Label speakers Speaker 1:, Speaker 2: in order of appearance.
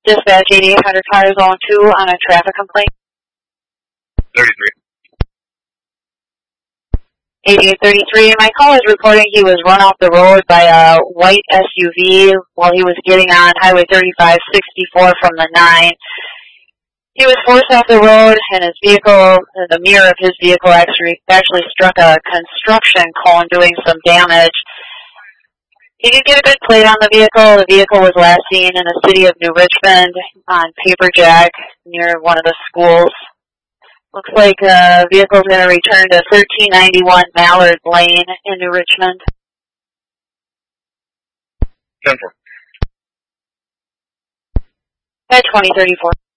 Speaker 1: Dispatch 8800 Car Zone 2 on a traffic complaint.
Speaker 2: 33.
Speaker 1: 8833, my caller is reporting he was run off the road by a white SUV while he was getting on Highway 3564 from the 9. He was forced off the road and his vehicle, the mirror of his vehicle actually struck a construction cone doing some damage. He did get a good plate on the vehicle. The vehicle was last seen in the city of New Richmond on Paper Jack near one of the schools. Looks like the vehicle's going to return to 1391 Mallard Lane in New Richmond.
Speaker 2: 10-4.
Speaker 1: At 2034.